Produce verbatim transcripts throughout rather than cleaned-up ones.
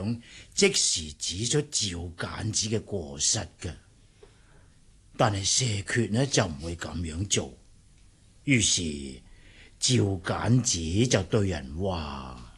樣即時指出趙簡子嘅過失嘅。但係謝決呢就唔會咁樣做，於是趙簡子就對人話：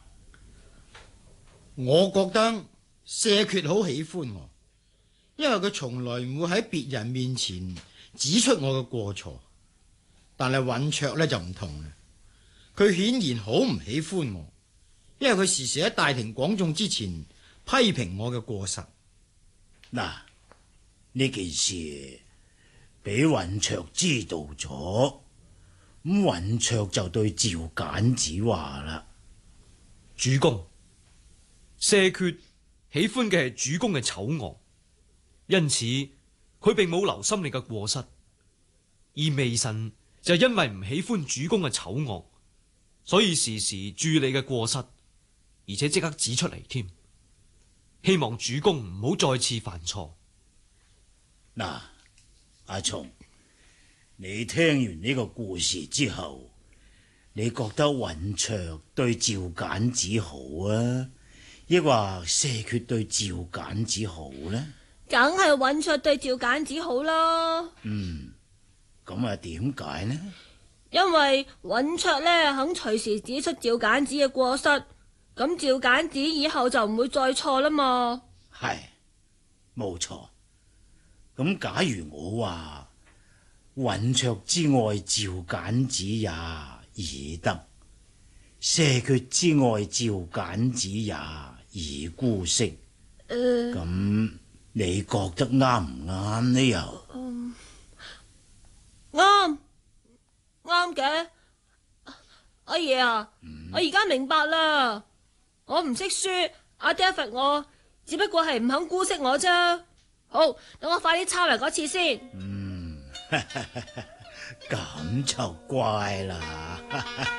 我覺得謝決好喜歡我，因為佢從來唔會喺別人面前指出我嘅過錯。但係尹卓呢就唔同啦，佢顯然好唔喜歡我，因為佢時時喺大庭廣眾之前批評我嘅過失。 嗱，呢件事俾尹卓知道咗，咁尹卓就對趙簡子話啦： 主公，謝決喜歡嘅係主公嘅醜惡，因此佢並冇留心你嘅過失，而微臣就因為唔喜歡主公嘅醜惡，所以時時注意你嘅過失，而且即刻指出嚟添，希望主公唔好再次犯錯。 嗱，阿松，你聽完呢個故事之後，你覺得尹卓對趙簡子好啊，抑或謝決對趙簡子好呢？ 梗係尹卓對趙簡子好啦。 嗯。咁啊，點解呢？ 因為尹卓呢肯隨時指出趙簡子嘅過失，咁趙簡子以後就唔會再錯啦嘛。 係，冇錯。咁假如我話尹卓之愛趙簡子也已得，謝決之愛趙簡子也已姑息，誒，咁你覺得啱唔啱呢？又？嗯啱啱嘅，阿爺啊，嗯、我而家明白啦。我唔識書，阿爹罰我，只不過係唔肯姑息我啫。好，等我快啲抄嚟嗰次先。 嗯，咁就乖啦。